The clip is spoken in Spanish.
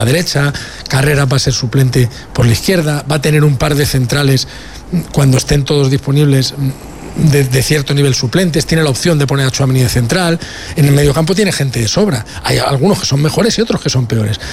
derecha, Carreras va a ser suplente por la izquierda, va a tener un par de centrales cuando estén todos disponibles de cierto nivel suplentes, tiene la opción de poner a Tchouaméni de central, en el mediocampo tiene gente de sobra, hay algunos que son mejores y otros que son peores.